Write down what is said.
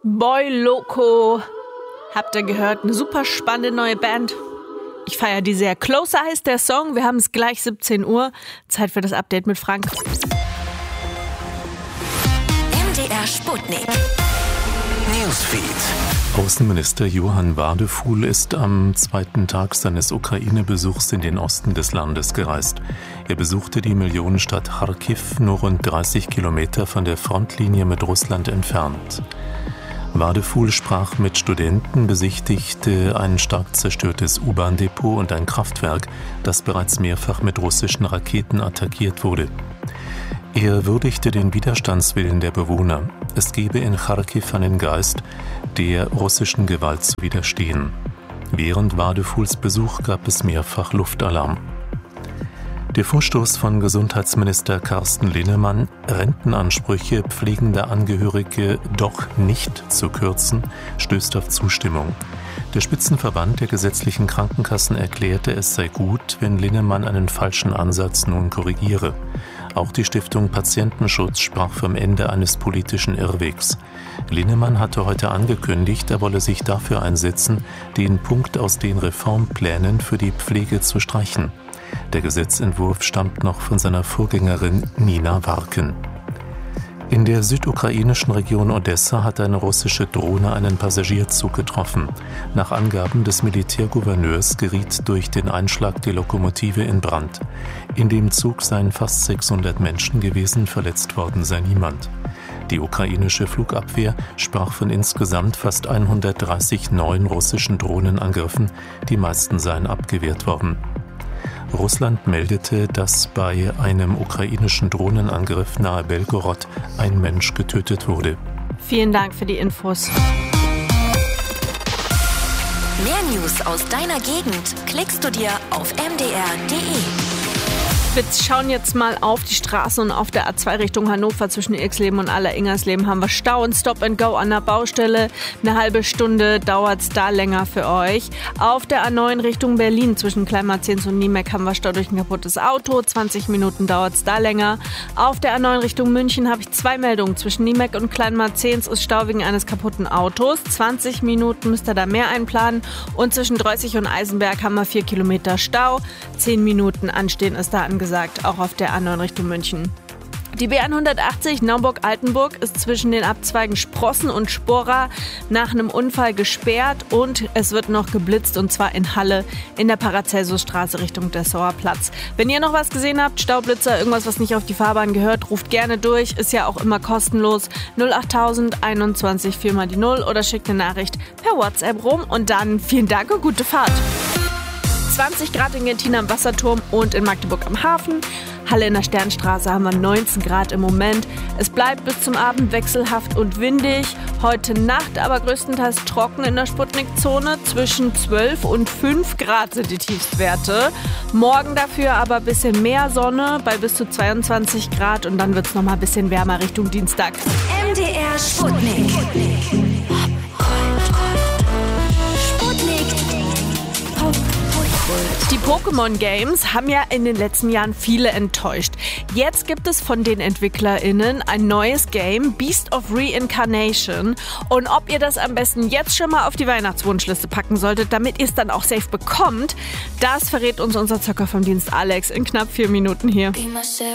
Boy Loco. Habt ihr gehört? Eine super spannende neue Band. Ich feiere die sehr. Closer heißt der Song. Wir haben es gleich 17 Uhr. Zeit für das Update mit Frank. MDR Sputnik. Newsfeed. Außenminister Johann Wadefuhl ist am zweiten Tag seines Ukraine-Besuchs in den Osten des Landes gereist. Er besuchte die Millionenstadt Charkiw, nur rund 30 Kilometer von der Frontlinie mit Russland entfernt. Wadefuhl sprach mit Studenten, besichtigte ein stark zerstörtes U-Bahn-Depot und ein Kraftwerk, das bereits mehrfach mit russischen Raketen attackiert wurde. Er würdigte den Widerstandswillen der Bewohner. Es gebe in Charkiw einen Geist, der russischen Gewalt zu widerstehen. Während Wadefuhls Besuch gab es mehrfach Luftalarm. Der Vorstoß von Gesundheitsminister Carsten Linnemann, Rentenansprüche pflegender Angehörige doch nicht zu kürzen, stößt auf Zustimmung. Der Spitzenverband der gesetzlichen Krankenkassen erklärte, es sei gut, wenn Linnemann einen falschen Ansatz nun korrigiere. Auch die Stiftung Patientenschutz sprach vom Ende eines politischen Irrwegs. Linnemann hatte heute angekündigt, er wolle sich dafür einsetzen, den Punkt aus den Reformplänen für die Pflege zu streichen. Der Gesetzentwurf stammt noch von seiner Vorgängerin Nina Warken. In der südukrainischen Region Odessa hat eine russische Drohne einen Passagierzug getroffen. Nach Angaben des Militärgouverneurs geriet durch den Einschlag die Lokomotive in Brand. In dem Zug seien fast 600 Menschen gewesen, verletzt worden sei niemand. Die ukrainische Flugabwehr sprach von insgesamt fast 130 neuen russischen Drohnenangriffen, die meisten seien abgewehrt worden. Russland meldete, dass bei einem ukrainischen Drohnenangriff nahe Belgorod ein Mensch getötet wurde. Vielen Dank für die Infos. Mehr News aus deiner Gegend klickst du dir auf mdr.de. Wir schauen jetzt mal auf die Straße und auf der A2 Richtung Hannover zwischen Irxleben und Aller-Ingersleben haben wir Stau und Stop and Go an der Baustelle. Eine halbe Stunde dauert es da länger für euch. Auf der A9 Richtung Berlin zwischen Kleinmarzens und Niemek haben wir Stau durch ein kaputtes Auto. 20 Minuten dauert es da länger. Auf der A9 Richtung München habe ich 2 Meldungen. Zwischen Niemek und Kleinmarzens ist Stau wegen eines kaputten Autos. 20 Minuten müsst ihr da mehr einplanen. Und zwischen Dreußig und Eisenberg haben wir 4 Kilometer Stau. 10 Minuten Anstehen ist da angesagt, auch auf der A9 Richtung München. Die B180 Naumburg-Altenburg ist zwischen den Abzweigen Sprossen und Spora nach einem Unfall gesperrt und es wird noch geblitzt und zwar in Halle in der Paracelsusstraße Richtung Dessauer Platz. Wenn ihr noch was gesehen habt, Staublitzer, irgendwas, was nicht auf die Fahrbahn gehört, ruft gerne durch, ist ja auch immer kostenlos. 08000 21 4 mal die 0 oder schickt eine Nachricht per WhatsApp rum und dann vielen Dank und gute Fahrt. 20 Grad in Gentin am Wasserturm und in Magdeburg am Hafen. Halle in der Sternstraße haben wir 19 Grad im Moment. Es bleibt bis zum Abend wechselhaft und windig. Heute Nacht aber größtenteils trocken in der Sputnik-Zone. Zwischen 12 und 5 Grad sind die Tiefstwerte. Morgen dafür aber ein bisschen mehr Sonne bei bis zu 22 Grad und dann wird es nochmal ein bisschen wärmer Richtung Dienstag. MDR Sputnik. Die Pokémon Games haben ja in den letzten Jahren viele enttäuscht. Jetzt gibt es von den EntwicklerInnen ein neues Game, Beast of Reincarnation. Und ob ihr das am besten jetzt schon mal auf die Weihnachtswunschliste packen solltet, damit ihr es dann auch safe bekommt, das verrät uns unser Zocker vom Dienst Alex in knapp 4 Minuten hier.